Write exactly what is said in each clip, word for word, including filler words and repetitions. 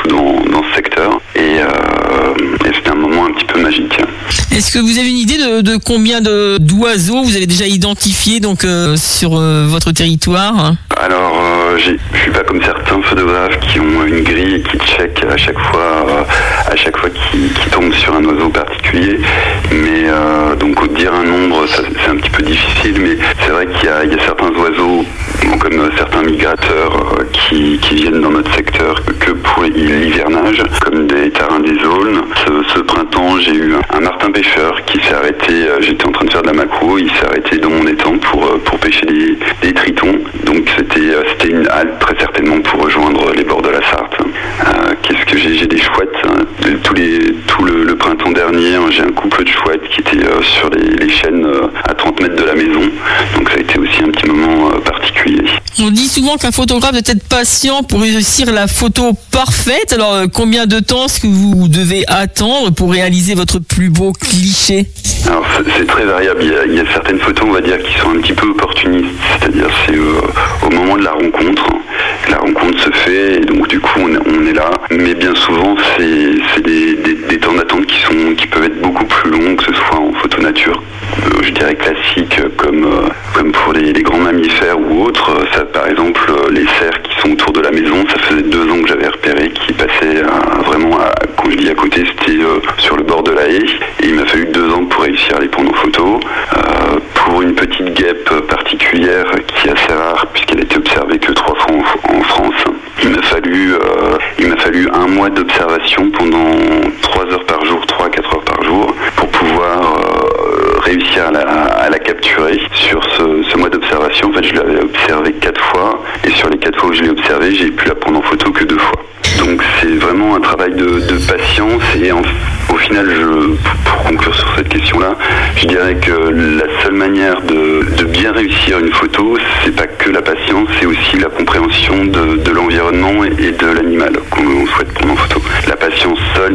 dans, dans ce secteur. Et, euh, et c'était un moment un petit peu magique. Est-ce que vous avez une idée de, de combien de, d'oiseaux vous avez déjà identifiés donc, euh, sur euh, votre territoire ? Alors, euh, j'ai, je suis pas comme certains photographes qui ont une grille et qui checkent à chaque fois, euh, à chaque fois qu'ils, qu'ils tombent sur un oiseau particulier. Mais euh, donc dire un nombre, ça, c'est un petit peu difficile. Mais c'est vrai qu'il y a, il y a certains oiseaux, comme euh, certains migrateurs, euh, qui, qui viennent dans notre secteur que pour l'hivernage, comme des tarins des aulnes. Ce, ce printemps, j'ai eu un, un martin pêcheur qui s'est arrêté. Euh, j'étais en train de faire de la macro, il s'est arrêté dans mon étang pour euh, pour pêcher des, des tritons. Donc c'était C'était une halte très certainement pour rejoindre les bords de la Sarthe. Euh, qu'est-ce que j'ai J'ai des chouettes. Hein. De, tous les, tout le, le printemps dernier, hein, j'ai un couple de chouettes qui était euh, sur les, les chênes euh, à trente mètres de la maison. Donc ça a été aussi un petit moment euh, particulier. On dit souvent qu'un photographe doit être patient pour réussir la photo parfaite. Alors euh, combien de temps est-ce que vous devez attendre pour réaliser votre plus beau cliché ? Alors c'est, c'est très variable. Il y, a, il y a certaines photos, on va dire, qui sont un petit peu opportunistes. C'est-à-dire c'est euh, au moment de la rencontre. La rencontre se fait et donc du coup on, on est là. Mais bien souvent c'est, c'est des, des, des temps d'attente qui sont qui peuvent être beaucoup plus longs, que ce soit en photo nature, euh, je dirais classique, comme euh, comme pour les, les grands mammifères ou autres. Ça, par exemple, les cerfs qui sont autour de la maison, ça faisait deux ans que j'avais repéré, qui passaient à, vraiment, à, quand je dis à côté, c'était euh, sur le bord de la haie. Et il m'a fallu deux ans pour réussir à les prendre en photo. Euh, pour une petite guêpe particulière qui est assez rare puisqu'elle a été observée que trois fois en, en France, il m'a fallu euh, il m'a fallu un mois d'observation pendant trois heures par jour, trois à quatre heures par jour, pour pouvoir euh, réussir à la, à la capturer. Sur ce, ce mois d'observation, en fait, je l'avais observée quatre fois, et sur les quatre fois où je l'ai observée, j'ai pu la prendre en photo que deux fois. Donc c'est vraiment un travail de, de patience, et en, au final, je, pour conclure sur cette question-là, je dirais que la seule manière de, de bien réussir une photo, c'est pas que la patience, c'est aussi la compréhension de, de l'environnement et, et de l'animal qu'on souhaite prendre en photo. La patience seule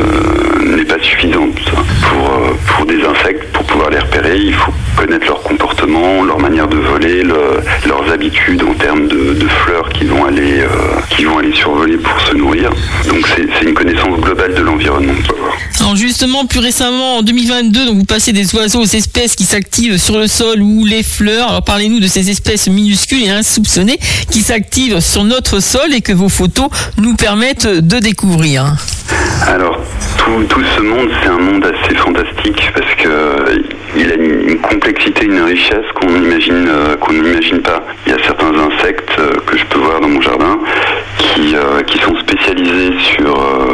ne, n'est pas suffisante pour, pour des insectes. Pour pouvoir les repérer, il faut connaître leur comportement, leur manière de voler, le, leurs habitudes en termes de, de fleurs qui vont aller, euh, qui vont aller survoler pour se nourrir. Donc c'est, c'est une connaissance globale de l'environnement. Alors justement, plus récemment, en deux mille vingt-deux, donc vous passez des oiseaux aux espèces qui s'activent sur le sol ou les fleurs. Alors parlez-nous de ces espèces minuscules et insoupçonnées qui s'activent sur notre sol et que vos photos nous permettent de découvrir. Alors, tout, tout ce monde, c'est un monde assez fantastique parce que il a une, une complexité, une richesse qu'on imagine, euh, qu'on n'imagine pas. Il y a certains insectes euh, que je peux voir dans mon jardin qui, euh, qui sont spécialisés sur,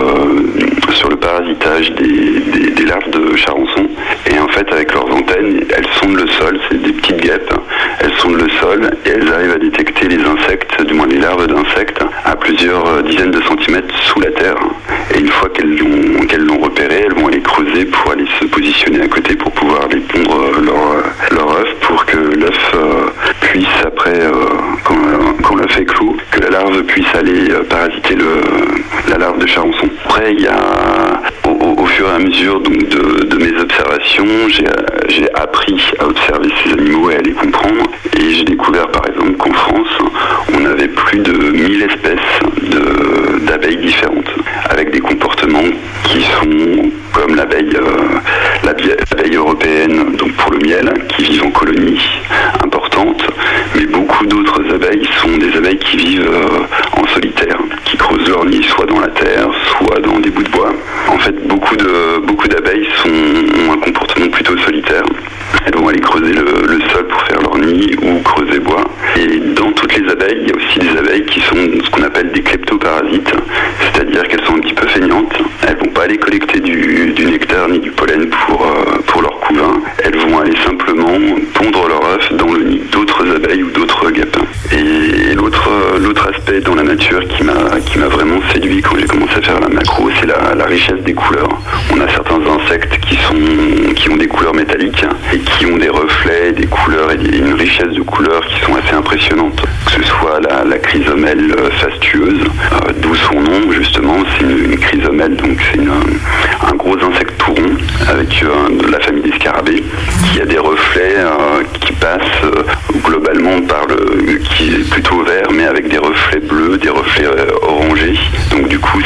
euh, sur le parasitage des, des, des larves de charançon. Et en fait, avec leurs antennes, elles sondent le sol, c'est des petites guêpes, elles sondent le sol et elles arrivent à détecter les insectes, du moins les larves d'insectes, à plusieurs dizaines de centimètres sous la terre. Et une fois qu'elles l'ont, qu'elles l'ont repéré, elles vont aller creuser pour aller se positionner à côté pour pouvoir aller pondre leur, leur œuf, pour que l'œuf euh, puisse après, euh, quand, quand l'œuf est clos, que la larve puisse aller euh, parasiter le, la larve de charançon. Après, il y a, au, au, au fur et à mesure donc, de, de mes observations, j'ai, j'ai appris à observer ces animaux et à les comprendre. Et j'ai découvert par exemple qu'en France, on avait plus de mille espèces de, d'abeilles différentes, avec des comportements qui sont comme l'abeille, euh, l'abeille européenne, donc pour le miel, qui vivent en colonies importantes, mais beaucoup d'autres abeilles sont des abeilles qui vivent euh, en solitaire, qui creusent leur nid soit dans la terre, soit dans des bouts de bois. En fait, beaucoup de beaucoup d'abeilles sont, ont un comportement plutôt solitaire. Elles vont aller creuser le, le sol pour faire leur nid ou creuser bois. Et dans toutes les abeilles, il y a aussi des abeilles qui sont ce qu'on appelle des kleptoparasites, c'est-à-dire qu'elles sont un petit peu feignantes. Elles vont pas aller collecter du, du nectar ni du pollen pour, euh, pour leur couvain. Elles vont aller simplement pondre leur œuf dans le nid d'autres abeilles ou d'autres guêpes. Et l'autre, l'autre aspect dans la nature qui m'a, qui m'a vraiment séduit quand j'ai commencé à faire la macro, c'est la, la richesse des couleurs. On a certains insectes qui, sont, qui ont des couleurs métalliques et qui ont des reflets, des couleurs et des, une richesse de couleurs qui sont assez impressionnantes. Que ce soit la, la chrysomèle fastueuse, euh, d'où son nom justement, c'est une, une chrysomèle, donc c'est une, un gros insecte tout rond avec euh, de la famille des scarabées, qui a des reflets euh, qui passent euh, globalement par le, qui est plutôt vert, mais avec des reflets bleus, des reflets euh, orangés. Donc du coup